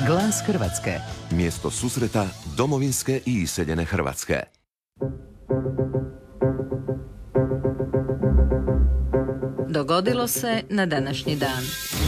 Glas Hrvatske. Mjesto susreta domovinske i iseljene Hrvatske. Dogodilo se na današnji dan.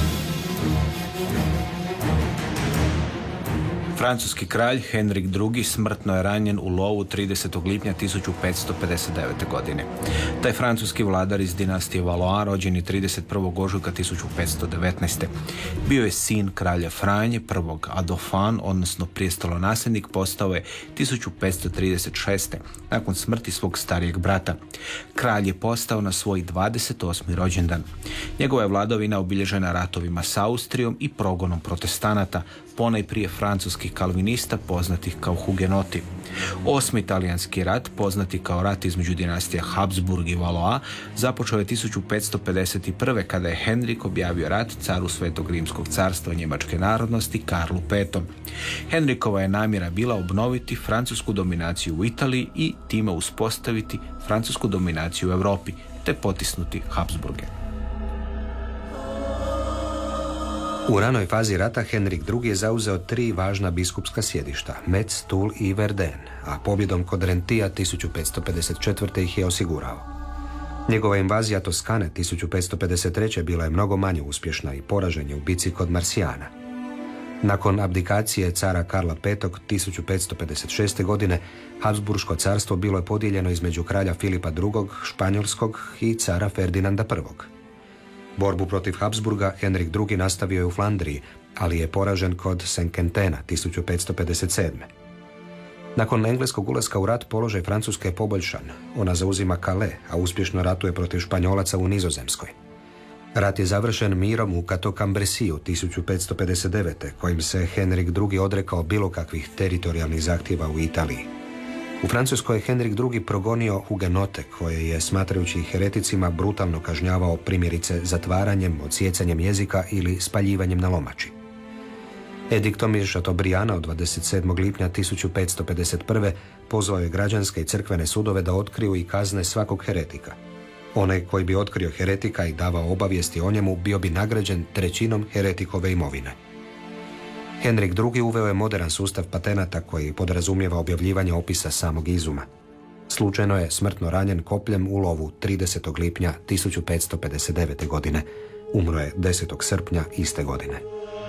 Francuski kralj Henrik II. Smrtno je ranjen u lovu 30. lipnja 1559. godine. Taj francuski vladar iz dinastije Valois, rođen je 31. ožujka 1519. Bio je sin kralja Franje, prvog, a Dauphin, odnosno prijestolonasljednik, postao je 1536. nakon smrti svog starijeg brata. Kralj je postao na svoj 28. rođendan. Njegova je vladavina obilježena ratovima s Austrijom i progonom protestanata, ponajprije francuskih kalvinista poznatih kao hugenoti. Osmi talijanski rat, poznati kao rat između dinastija Habsburg i Valois, započeo je 1551. kada je Henrik objavio rat caru Svetog Rimskog carstva njemačke narodnosti Karlu V. Henrikova je namjera bila obnoviti francusku dominaciju u Italiji i time uspostaviti francusku dominaciju u Europi, te potisnuti Habsburge. U ranoj fazi rata Henrik II. Je zauzeo 3 važna biskupska sjedišta, Metz, Toul i Verdun, a pobjedom kod Rentija 1554. ih je osigurao. Njegova invazija Toskane 1553. bila je mnogo manje uspješna i poražen je u bici kod Marsijana. Nakon abdikacije cara Karla V. 1556. godine, Habsburško carstvo bilo je podijeljeno između kralja Filipa II. Španjolskog i cara Ferdinanda I. Borbu protiv Habsburga Henrik II. Nastavio je u Flandriji, ali je poražen kod Saint-Quentena 1557. Nakon engleskog ulaska u rat položaj Francuske je poboljšan. Ona zauzima Calais, a uspješno ratuje protiv Španjolaca u Nizozemskoj. Rat je završen mirom u Cateau-Cambrésis 1559. kojim se Henrik II. Odrekao bilo kakvih teritorijalnih zahtjeva u Italiji. U Francuskoj je Henrik II. Progonio hugenote, koje je, smatrajući ih hereticima, brutalno kažnjavao, primjerice zatvaranjem, odsjecanjem jezika ili spaljivanjem na lomači. Ediktom iz Chateaubrianda od 27. lipnja 1551. pozvao je građanske i crkvene sudove da otkriju i kazne svakog heretika. Onaj koji bi otkrio heretika i davao obavijesti o njemu bio bi nagrađen 1/3 heretikove imovine. Henrik II. Uveo je modern sustav patenata koji podrazumijeva objavljivanje opisa samog izuma. Slučajno je smrtno ranjen kopljem u lovu 30. lipnja 1559. godine. Umro je 10. srpnja iste godine.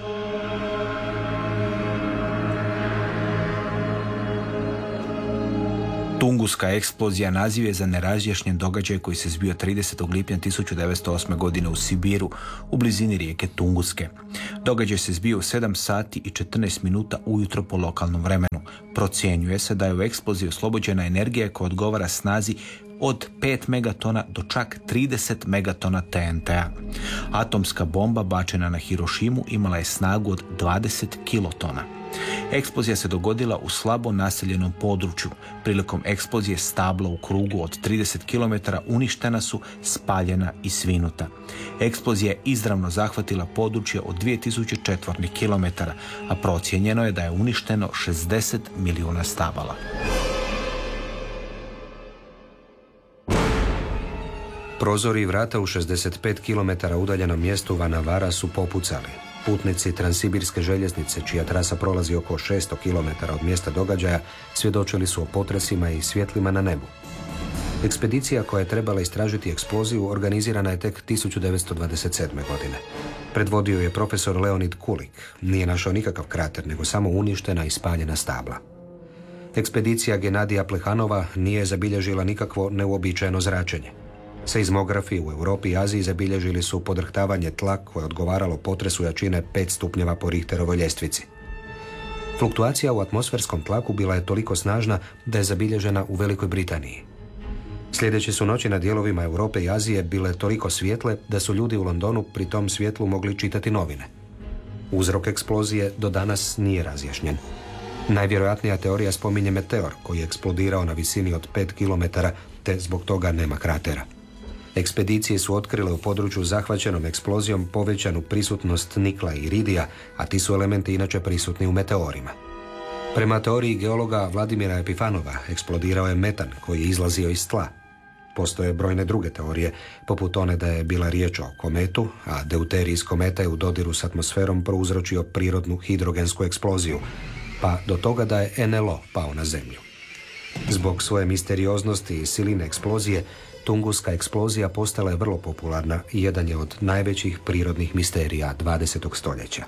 Tunguska eksplozija naziv je za nerazjašnjen događaj koji se zbio 30. lipnja 1908. godine u Sibiru, u blizini rijeke Tunguske. Događaj se zbio u 7 sati i 14 minuta ujutro po lokalnom vremenu. Procjenjuje se da je u eksploziji oslobođena energija koja odgovara snazi od 5 megatona do čak 30 megatona TNT-a. Atomska bomba bačena na Hirošimu imala je snagu od 20 kilotona. Eksplozija se dogodila u slabo naseljenom području. Prilikom eksplozije stabla u krugu od 30 km uništena su, spaljena i svinuta. Eksplozija je izravno zahvatila područje od 2000 četvornih kilometara, a procijenjeno je da je uništeno 60 milijuna stabala. Prozori i vrata u 65 km udaljenom mjestu Vanavara su popucali. Putnici Transsibirske željeznice, čija trasa prolazi oko 600 km od mjesta događaja, svjedočili su o potresima i svjetlima na nebu. Ekspedicija koja je trebala istražiti eksploziju organizirana je tek 1927. godine. Predvodio je profesor Leonid Kulik. Nije našao nikakav krater, nego samo uništena i spaljena stabla. Ekspedicija Genadija Plehanova nije zabilježila nikakvo neuobičajeno zračenje. Seizmografi u Europi i Aziji zabilježili su podrhtavanje tla koje je odgovaralo potresu jačine 5 stupnjeva po Richterovoj ljestvici. Fluktuacija u atmosferskom tlaku bila je toliko snažna da je zabilježena u Velikoj Britaniji. Sljedeće su noći na dijelovima Europe i Azije bile toliko svijetle da su ljudi u Londonu pri tom svjetlu mogli čitati novine. Uzrok eksplozije do danas nije razjašnjen. Najvjerojatnija teorija spominje meteor koji je eksplodirao na visini od 5 km te zbog toga nema kratera. Ekspedicije su otkrile u području zahvaćenom eksplozijom povećanu prisutnost nikla i iridija, a ti su elementi inače prisutni u meteorima. Prema teoriji geologa Vladimira Epifanova eksplodirao je metan koji je izlazio iz tla. Postoje brojne druge teorije, poput one da je bila riječ o kometu, a deuterij iz kometa je u dodiru s atmosferom prouzročio prirodnu hidrogensku eksploziju, pa do toga da je NLO pao na zemlju. Zbog svoje misterioznosti i siline eksplozije, Tunguska eksplozija postala je vrlo popularna i jedan je od najvećih prirodnih misterija 20. stoljeća.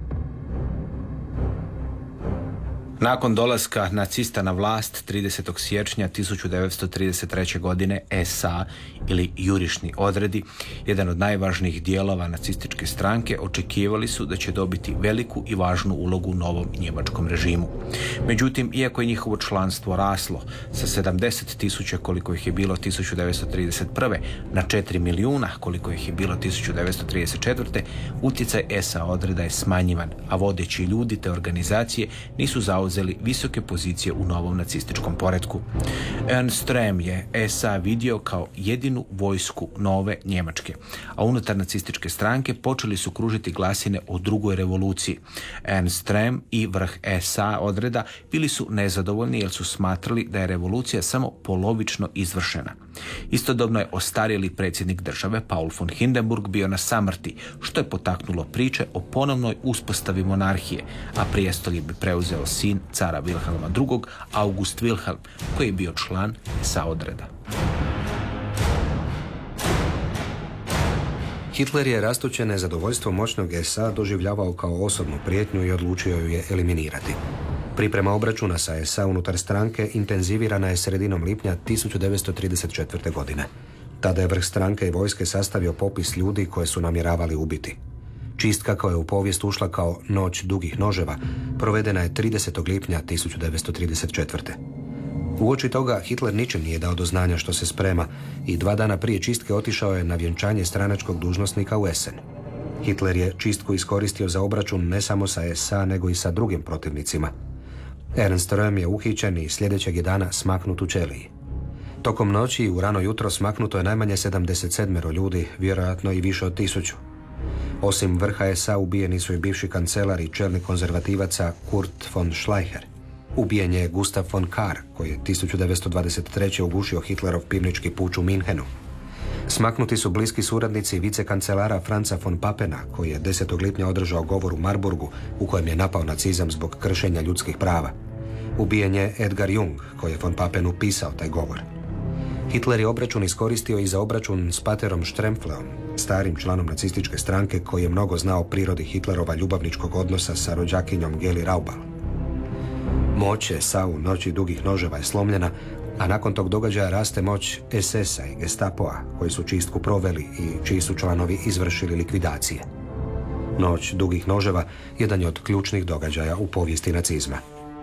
Nakon dolaska nacista na vlast 30. siječnja 1933. godine SA ili jurišni odredi, jedan od najvažnijih dijelova nacističke stranke, očekivali su da će dobiti veliku i važnu ulogu u novom njemačkom režimu. Međutim, iako je njihovo članstvo raslo sa 70.000 koliko ih je bilo 1931. na 4 milijuna koliko ih je bilo 1934. utjecaj SA odreda je smanjivan, a vodeći ljudi te organizacije nisu zauzeli visoke pozicije u novom nacističkom poretku. Ernst Röhm je SA vidio kao jedinu vojsku nove Njemačke, a unutar nacističke stranke počeli su kružiti glasine o drugoj revoluciji. Ernst Röhm i vrh SA odreda bili su nezadovoljni jer su smatrali da je revolucija samo polovično izvršena. Istodobno je ostarjeli predsjednik države Paul von Hindenburg bio na samrti, što je potaknulo priče o ponovnoj uspostavi monarhije, a prijestolje bi preuzeo sin cara Wilhelma II, August Wilhelm, koji je bio član SA odreda. Hitler je rastuće nezadovoljstvo moćnog SA doživljavao kao osobnu prijetnju i odlučio ju je eliminirati. Priprema obračuna sa SA unutar stranke intenzivirana je sredinom lipnja 1934. godine. Tada je vrh stranke i vojske sastavio popis ljudi koje su namjeravali ubiti. Čistka koja je u povijest ušla kao Noć dugih noževa provedena je 30. lipnja 1934. Uoči toga Hitler ničim nije dao do znanja što se sprema i 2 dana prije čistke otišao je na vjenčanje stranačkog dužnosnika u Essen. Hitler je čistku iskoristio za obračun ne samo sa SA nego i sa drugim protivnicima. Ernst Röhm je uhićen i sljedećeg je dana smaknut u ćeliji. Tokom noći i u rano jutro smaknuto je najmanje 77 ljudi, vjerojatno i više od 1000. Osim vrha SA ubijeni su i bivši kancelar i čelnik konzervativaca Kurt von Schleicher. Ubijen je Gustav von Kahr, koji je 1923. ugušio Hitlerov pivnički puč u Minhenu. Smaknuti su bliski suradnici vicekancelara Franza von Pappena, koji je 10. lipnja održao govor u Marburgu u kojem je napao nacizam zbog kršenja ljudskih prava. Ubijen je Edgar Jung, koji je von Pappenu pisao taj govor. Hitler je obračun iskoristio i za obračun s Paterom Strempfleom, starim članom nacističke stranke koji je mnogo znao o prirodi Hitlerova ljubavničkog odnosa sa rođakinjom Geli Raubal. Moć SA u Noći dugih noževa je slomljena, a nakon tog događaja raste moć SS-a i Gestapoa, koji su čistku proveli i čiji su članovi izvršili likvidacije. Noć dugih noževa jedan je od ključnih događaja u povijesti nacizma.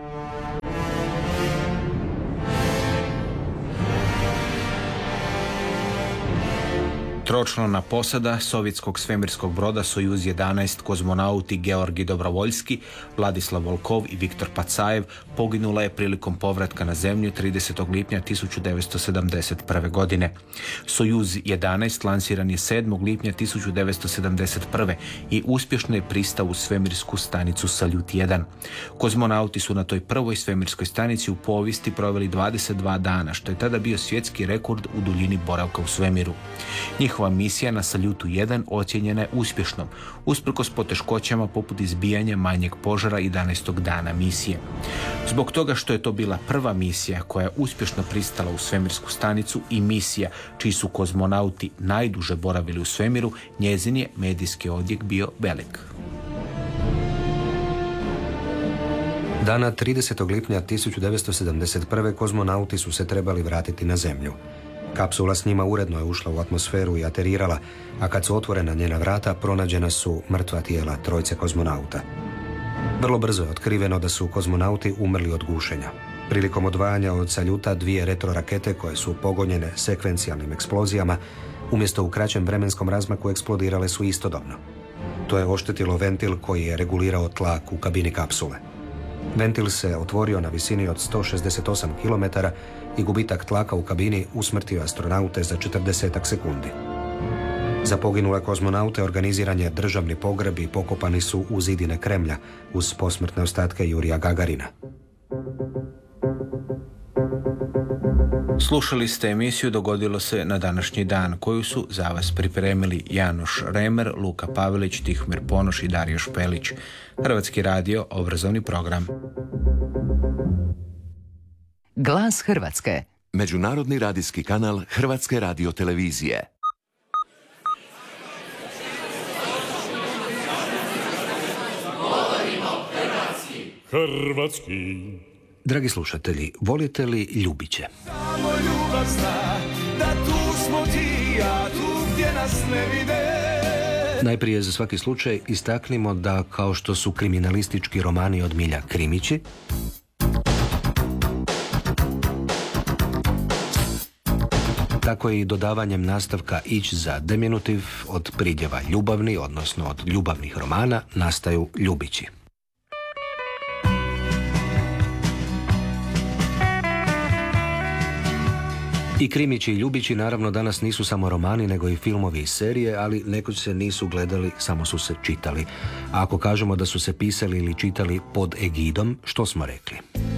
Tročlana posada sovjetskog svemirskog broda Sojuz 11 kozmonauti Georgi Dobrovoljski, Vladislav Volkov i Viktor Pacajev poginula je prilikom povratka na zemlju 30. lipnja 1971. godine. Sojuz 11 lansiran je 7. lipnja 1971. i uspješno je pristao u svemirsku stanicu Saljut 1. Kozmonauti su na toj prvoj svemirskoj stanici u povijesti proveli 22 dana, što je tada bio svjetski rekord u duljini boravka u svemiru. Njihova misija na Saljutu 1 ocijenjena je uspješnom, usprkos poteškoćama poput izbijanja manjeg požara 11. dana misije. Zbog toga što je to bila prva misija koja je uspješno pristala u svemirsku stanicu i misija čiji su kozmonauti najduže boravili u svemiru, njezin je medijski odjek bio velik. Dana 30. lipnja 1971. kozmonauti su se trebali vratiti na zemlju. Kapsula s njima uredno je ušla u atmosferu i aterirala, a kad su otvorena njena vrata, pronađena su mrtva tijela 3 kozmonauta. Vrlo brzo je otkriveno da su kozmonauti umrli od gušenja. Prilikom odvajanja od Saljuta 2 retrorakete koje su pogonjene sekvencijalnim eksplozijama, umjesto u kraćem vremenskom razmaku eksplodirale su istodobno. To je oštetilo ventil koji je regulirao tlak u kabini kapsule. Ventil se otvorio na visini od 168 km i gubitak tlaka u kabini usmrtio astronaute za 40 sekundi. Za poginule kozmonaute organiziran je državni pogreb i pokopani su u zidine Kremlja uz posmrtne ostatke Jurija Gagarina. Slušali ste emisiju Dogodilo se na današnji dan, koju su za vas pripremili Janoš Remer, Luka Pavelić, Tihomir Ponoš i Dario Špelić. Hrvatski radio, obrazovni program. Glas Hrvatske. Međunarodni radijski kanal Hrvatske radiotelevizije. Hrvatski. Dragi slušatelji, volite li Ljubiće? Samo ljubav zna da tu smo ti, a tu gdje nas ne vide. Najprije za svaki slučaj istaknimo da kao što su kriminalistički romani od Milja Krimići, tako i dodavanjem nastavka ić za deminutiv od pridjeva ljubavni, odnosno od ljubavnih romana, nastaju Ljubići. I Krimići i Ljubići naravno danas nisu samo romani nego i filmovi i serije, ali nekoć se nisu gledali, samo su se čitali. A ako kažemo da su se pisali ili čitali pod egidom, što smo rekli?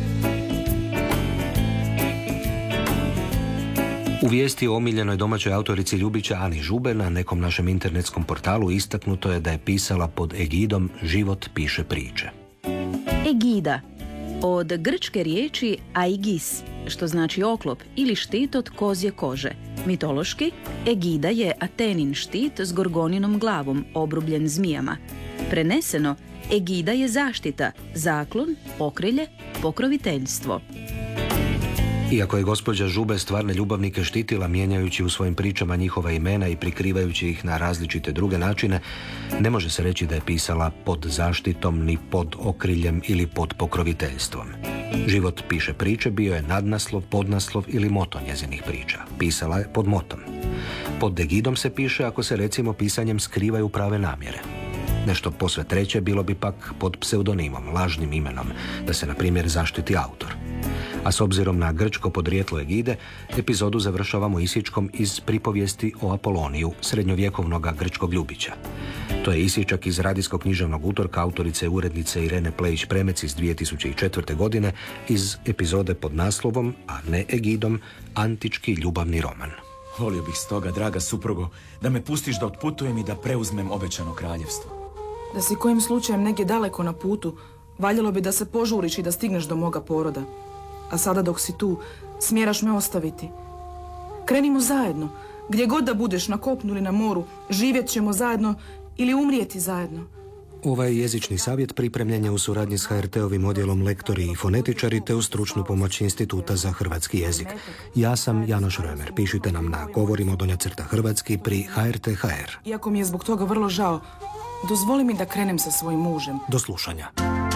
U vijesti o omiljenoj domaćoj autorici Ljubića Ani Žube na nekom našem internetskom portalu istaknuto je da je pisala pod egidom Život piše priče. Egida, od grčke riječi aigis, što znači oklop ili štit od kozje kože. Mitološki, egida je Atenin štit s gorgoninom glavom, obrubljen zmijama. Preneseno, egida je zaštita, zaklon, okrilje, pokroviteljstvo. Iako je gospođa Žube stvarne ljubavnike štitila mijenjajući u svojim pričama njihova imena i prikrivajući ih na različite druge načine, ne može se reći da je pisala pod zaštitom, ni pod okriljem ili pod pokroviteljstvom. Život piše priče bio je nadnaslov, podnaslov ili moto njezinih priča. Pisala je pod motom. Pod egidom se piše ako se recimo pisanjem skrivaju prave namjere. Nešto posve treće bilo bi pak pod pseudonimom, lažnim imenom, da se na primjer zaštiti autor. A s obzirom na grčko podrijetlo egide, epizodu završavamo isječkom iz pripovijesti o Apoloniju, srednjovjekovnog grčkog Ljubića. To je isječak iz radijskog književnog utorka autorice urednice Irene Plejić-Premec iz 2004. godine iz epizode pod naslovom, a ne egidom, Antički ljubavni roman. Volio bih stoga, draga suprugo, da me pustiš da otputujem i da preuzmem obećano kraljevstvo. Da si kojim slučajem negdje daleko na putu, valjalo bi da se požuriš i da stigneš do moga poroda. A sada dok si tu, smjeraš me ostaviti. Krenimo zajedno. Gdje god da budeš, na kopnu ili na moru, živjet ćemo zajedno ili umrijeti zajedno. Ovaj jezični savjet pripremljen je u suradnji s HRT-ovim odjelom lektori i fonetičari te uz stručnu pomoć Instituta za hrvatski jezik. Ja sam Janoš Remer. Pišite nam na govorimo_hrvatski pri HRT.hr. Iako mi je zbog toga vrlo žao, dozvoli mi da krenem sa svojim mužem. Do slušanja.